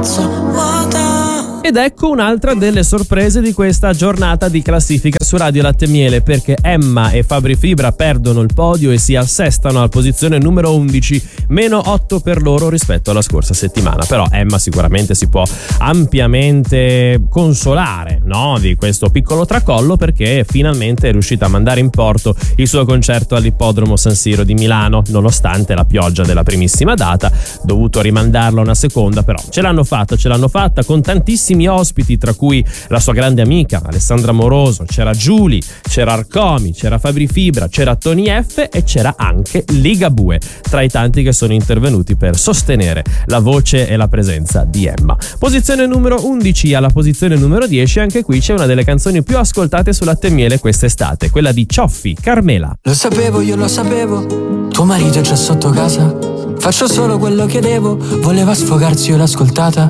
tazza vuota. Ed ecco un'altra delle sorprese di questa giornata di classifica su Radio Latte e Miele, perché Emma e Fabri Fibra perdono il podio e si assestano alla posizione numero 11, meno 8 per loro rispetto alla scorsa settimana. Però Emma sicuramente si può ampiamente consolare, no, di questo piccolo tracollo, perché finalmente è riuscita a mandare in porto il suo concerto all'Ippodromo San Siro di Milano, nonostante la pioggia della primissima data, dovuto rimandarla una seconda, però ce l'hanno fatta con tantissimi ospiti, tra cui la sua grande amica Alessandra Moroso, c'era Giulia, c'era Arcomi, c'era Fabri Fibra, c'era Tony F e c'era anche Ligabue, tra i tanti che sono intervenuti per sostenere la voce e la presenza di Emma. Posizione numero 11. Alla posizione numero 10 anche qui c'è una delle canzoni più ascoltate su Latte e Miele quest'estate, quella di Cioffi, Carmela. Lo sapevo, io lo sapevo, tuo marito è già sotto casa. Faccio solo quello che devo, voleva sfogarsi, io l'ho ascoltata.